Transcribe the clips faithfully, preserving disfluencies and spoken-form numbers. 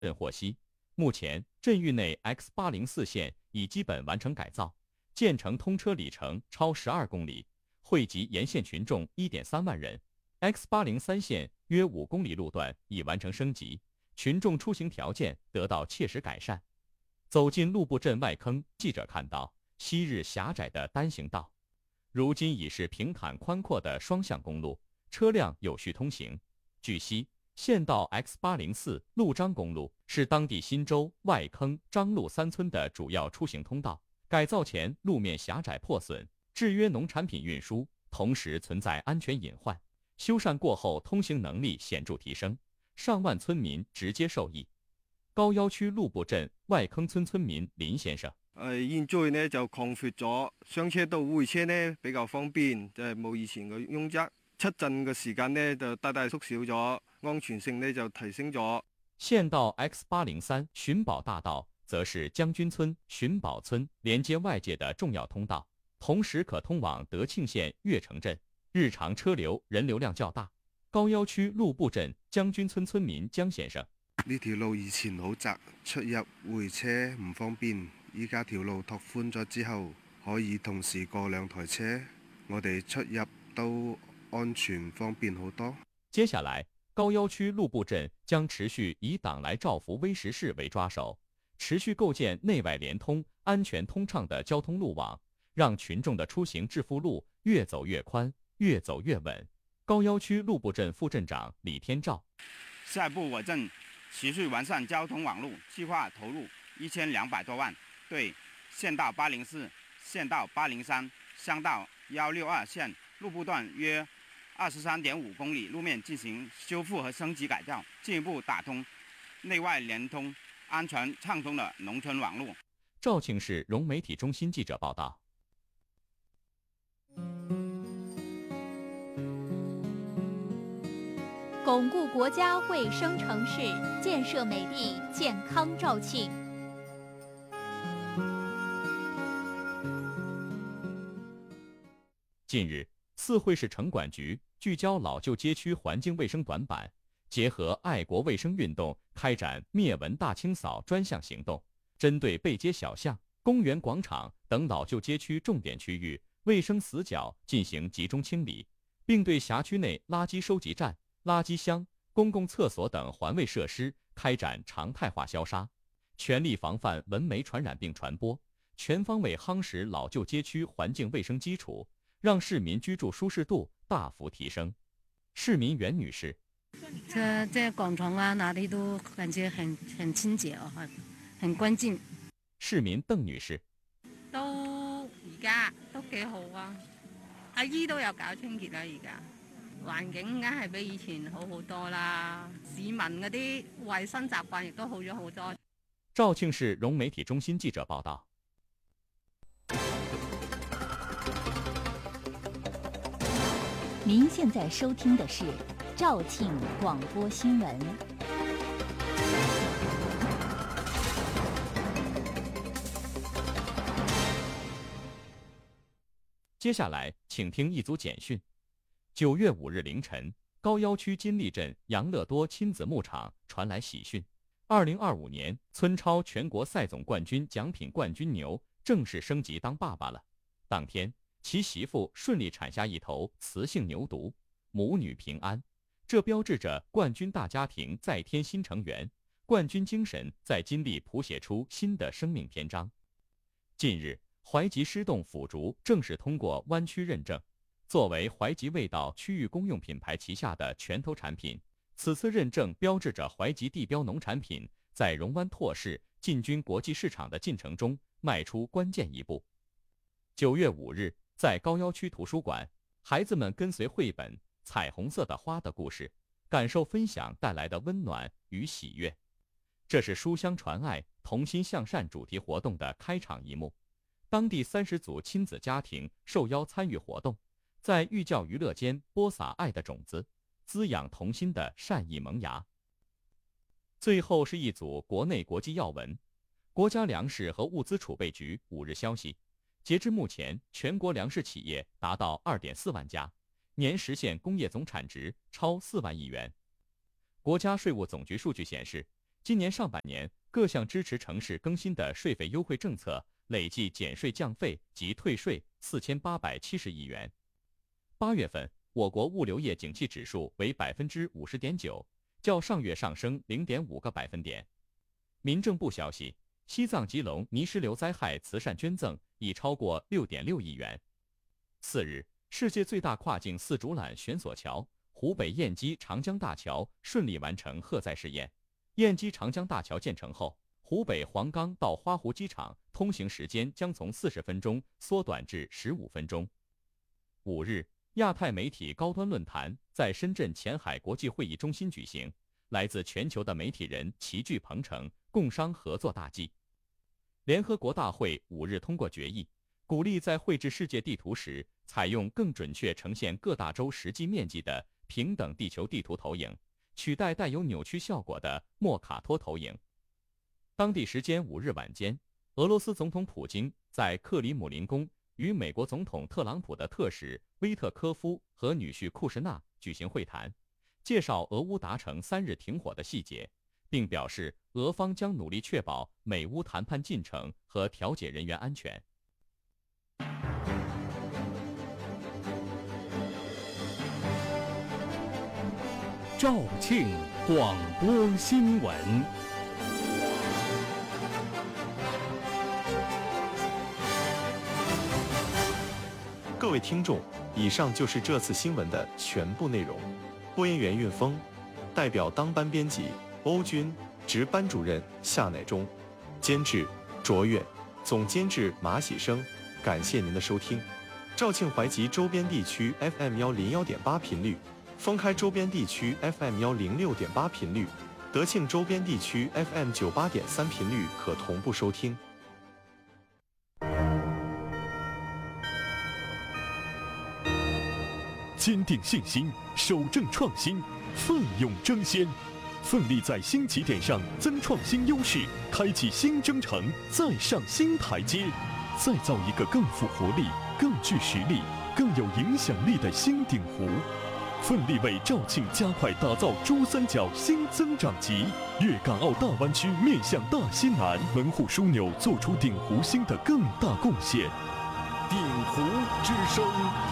镇获悉，目前镇域内 X 八零四 线已基本完成改造，建成通车里程超十二公里，惠及沿线群众 一点三万人。X 八零三 线约五公里路段已完成升级，群众出行条件得到切实改善。走进陆埠镇外坑，记者看到昔日狭窄的单行道，如今已是平坦宽阔的双向公路，车辆有序通行。据悉，县道 X 八零四 陆张公路是当地新洲、外坑、张路三村的主要出行通道。改造前路面狭窄破损，制约农产品运输，同时存在安全隐患。修缮过后，通行能力显著提升，上万村民直接受益。高要區陸埠鎮外坑村村民林先生： 誒，現在呢就擴闊咗，上車到會車呢比較方便，就係冇以前嘅擁擠。出陣嘅時間呢就大大縮小咗，安全性呢就提升咗。 縣道 X 八零三 尋寶大道則是將軍村、尋寶村連接外界的重要通道，同時可通往德慶縣越城鎮，日常車流人流量較大。高要區陸埠鎮將軍村村民江先生： 呢條路以前好窄，出入回車唔方便，依家條路拓寬咗之後，可以同時過兩台車，我哋出入都安全方便好多。 接下來，高要區陸埠鎮將持續以黨來造福威石市為抓手，持續構建內外連通、安全通暢的交通路網，讓群眾的出行致富路越走越寬，越走越穩。高要區陸埠鎮副鎮長李天照： 下一步我鎮持續完善交通網路，計劃投入一千兩百多萬，對縣道八零四、縣道八零三、鄉道一六二線陸埠段約二十三點五公里路面進行修復和升級改造，進一步打通內外連通、安全暢通的農村網路。 肇慶市融媒體中心記者報道。 鞏固國家衛生城市，建設美麗健康肇慶。 近日，四惠市城管局聚焦老舊街區環境衛生短板，結合愛國衛生運動，開展滅蚊大清掃專項行動，針對背街小巷、公園廣場等老舊街區重點區域衛生死角進行集中清理，並對轄區內垃圾收集站、垃圾箱、公共廁所等環衛設施開展常態化消殺，全力防範蚊媒傳染病傳播，全方位夯實老舊街區環境衛生基礎，讓市民居住舒適度大幅提升。市民袁女士： 這這廣場啊，哪裡都感覺很很清潔哦，很很乾淨。 市民鄧女士： 都而家都幾好啊，阿姨都有搞清潔啦，而家環境梗係比以前好好多啦，市民嗰啲衛生習慣亦都好咗好多。 肇慶市融媒體中心記者報道。 您現在收聽的是肇慶廣播新聞。 接下來，請聽一組簡訊。九月五日凌晨，高要區金利鎮楊樂多親子牧場傳來喜訊：二零二五年村超全國賽總冠軍獎品冠軍牛正式升級當爸爸了。當天，其媳婦順利產下一頭雌性牛犢，母女平安。這標誌着冠軍大家庭再添新成員，冠軍精神在金利譜寫出新的生命篇章。近日，懷集獅洞腐竹正式通過灣區認證，作為懷集味道區域公用品牌旗下的拳頭產品，此次認證標誌着懷集地標農產品在龍灣拓市進軍國際市場的進程中邁出關鍵一步。九月五日，在高要區圖書館，孩子們跟隨繪本《彩虹色的花》的故事，感受分享帶來的溫暖與喜悅。這是書香傳愛、同心向善主題活動的開場一幕。當地三十組親子家庭受邀參與活動，在寓教於樂間播撒愛的種子，滋養同心的善意萌芽。最後是一組國內國際要聞。國家糧食和物資儲備局五日消息，截至目前，全國糧食企業達到 二點四萬家，年實現工業總產值超四萬億元。國家稅務總局數據顯示， 今年上半年，各项支持城市更新的税费优惠政策累计减税降费及退税四千八百七十亿元。八月份，我国物流业景气指数为百分之五十点九，较上月上升零点五个百分点。民政部消息，西藏吉隆泥石流灾害慈善捐赠已超过六点六亿元。次日，世界最大跨境四主缆悬索桥湖北燕基长江大桥顺利完成荷载试验。燕基长江大桥建成后，湖北黄冈到花湖机场通行时间将从四十分钟缩短至十五分钟。五日，亚太媒体高端论坛在深圳前海国际会议中心举行，来自全球的媒体人齐聚鹏城，共商合作大计。联合国大会五日通过决议，鼓励在绘制世界地图时采用更准确呈现各大洲实际面积的平等地球地图投影，取代带有扭曲效果的莫卡托投影。当地时间五日晚间，俄罗斯总统普京在克里姆林宫与美国总统特朗普的特使威特科夫和女婿库什纳举行会谈，介绍俄乌达成三日停火的细节，并表示俄方将努力确保美乌谈判进程和调解人员安全。 肇庆广播新闻。 各位听众，以上就是这次新闻的全部内容。播音员运峰，代表当班编辑欧军，值班主任夏乃忠，监制卓越，总监制马喜生。感谢您的收听。肇庆怀集周边地区 F M 幺零幺点八频率，封开周边地区 F M 幺零六点八频率，德庆周边地区 F M 九八点三频率可同步收听。 坚定信心，守正创新，奋勇争先，奋力在新起点上增创新优势，开启新征程，再上新台阶，再造一个更富活力、更具实力、更有影响力的新鼎湖。奋力为肇庆加快打造珠三角新增长极，粤港澳大湾区面向大西南门户枢纽，做出鼎湖新的更大贡献。鼎湖之声。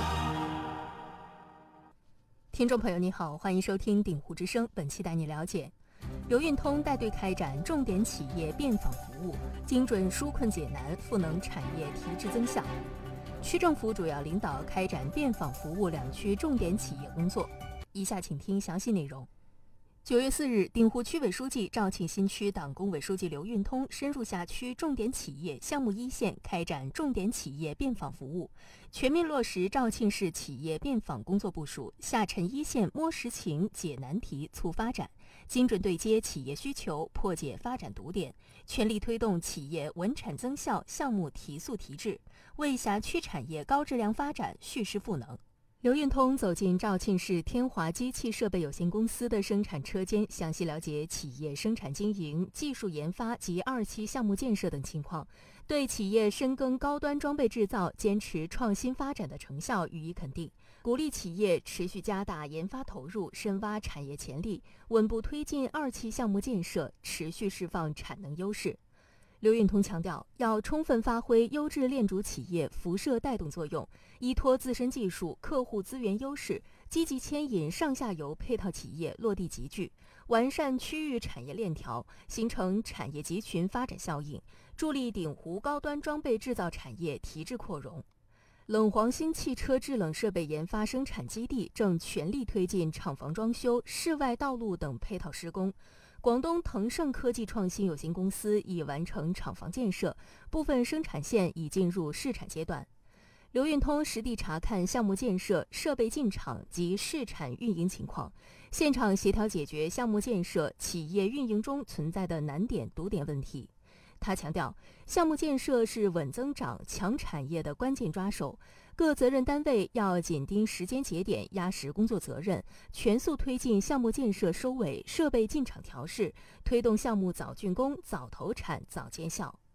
听众朋友你好，欢迎收听鼎湖之声，本期带你了解刘运通带队开展重点企业便访服务，精准纾困解难，赋能产业提质增效。区政府主要领导开展便访服务两区重点企业工作。以下请听详细内容。九月四日，鼎湖区委书记、肇庆新区党工委书记刘运通深入辖区重点企业项目一线，开展重点企业便访服务，全面落实肇庆市企业便访工作部署，下沉一线摸实情、解难题、促发展，精准对接企业需求，破解发展堵点，全力推动企业稳产增效、项目提速提质，为辖区产业高质量发展蓄势赋能。刘运通走进肇庆市天华机器设备有限公司的生产车间，详细了解企业生产经营、技术研发及二期项目建设等情况，对企业深耕高端装备制造、坚持创新发展的成效予以肯定，鼓励企业持续加大研发投入，深挖产业潜力，稳步推进二期项目建设，持续释放产能优势。刘运通强调，要充分发挥优质链主企业辐射带动作用，依托自身技术、客户资源优势，积极牵引上下游配套企业落地集聚，完善区域产业链条，形成产业集群发展效应，助力鼎湖高端装备制造产业提质扩容。冷黄新汽车制冷设备研发生产基地正全力推进厂房装修、室外道路等配套施工。广东腾盛科技创新有限公司已完成厂房建设，部分生产线已进入试产阶段。刘运通实地查看项目建设、设备进场及试产运营情况，现场协调解决项目建设、企业运营中存在的难点堵点问题。他强调，项目建设是稳增长、强产业的关键抓手，各责任单位要紧盯时间节点，压实工作责任，全速推进项目建设收尾、设备进场调试，推动项目早竣工、早投产、早见效。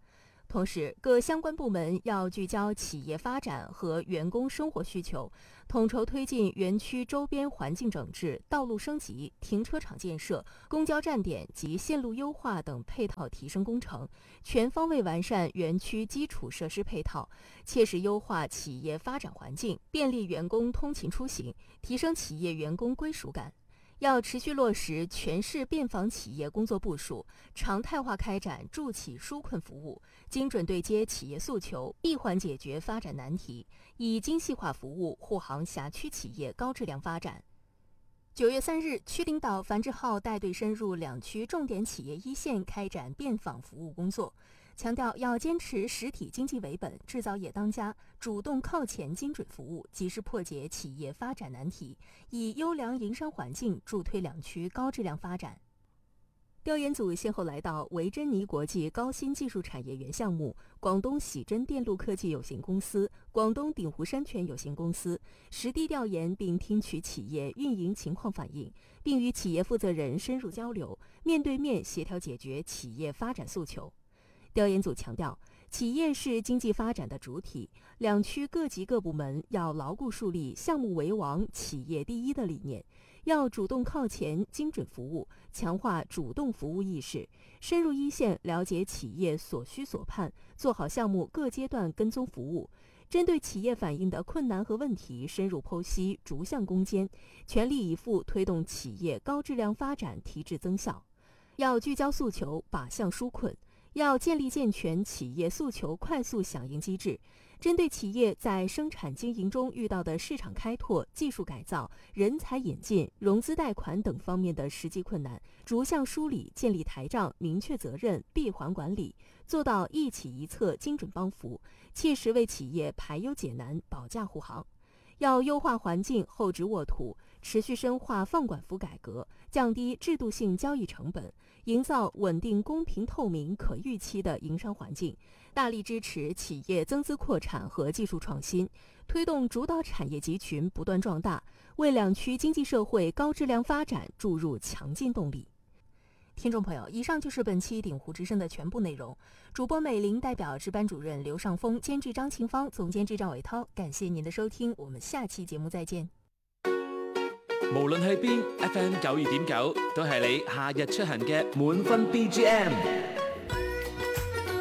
同时，各相关部门要聚焦企业发展和员工生活需求，统筹推进园区周边环境整治、道路升级、停车场建设、公交站点及线路优化等配套提升工程，全方位完善园区基础设施配套，切实优化企业发展环境，便利员工通勤出行，提升企业员工归属感。要持续落实全市便访企业工作部署，常态化开展助企纾困服务，精准对接企业诉求，闭环解决发展难题，以精细化服务护航辖区企业高质量发展。九月三日，区领导樊志浩带队深入两区重点企业一线开展便访服务工作，强调要坚持实体经济为本、制造业当家，主动靠前精准服务，及时破解企业发展难题，以优良营商环境助推两区高质量发展。调研组先后来到维珍妮国际高新技术产业园项目、广东喜臻电路科技有限公司、广东鼎湖山泉有限公司，实地调研并听取企业运营情况反映，并与企业负责人深入交流，面对面协调解决企业发展诉求。调研组强调，企业是经济发展的主体，两区各级各部门要牢固树立项目为王、企业第一的理念，要主动靠前、精准服务，强化主动服务意识，深入一线了解企业所需所盼，做好项目各阶段跟踪服务，针对企业反映的困难和问题深入剖析，逐项攻坚，全力以赴推动企业高质量发展提质增效。要聚焦诉求，靶向纾困。要建立健全企业诉求快速响应机制，针对企业在生产经营中遇到的市场开拓、技术改造、人才引进、融资贷款等方面的实际困难，逐项梳理，建立台账，明确责任，闭环管理，做到一企一策，精准帮扶，切实为企业排忧解难、保驾护航。要优化环境，厚植沃土，持续深化放管服改革，降低制度性交易成本，营造稳定、公平、透明、可预期的营商环境，大力支持企业增资扩产和技术创新，推动主导产业集群不断壮大，为两区经济社会高质量发展注入强劲动力。听众朋友，以上就是本期鼎湖之声的全部内容。主播美玲代表值班主任刘尚峰，监制张庆芳，总监制张伟涛，感謝您的收聽，我們下期節目再見。 無論去邊 ，F M 九二點九都係你夏日出行嘅滿分 B G M。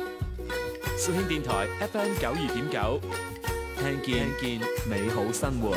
肇慶電台 F M 九二點九，聽見見美好生活。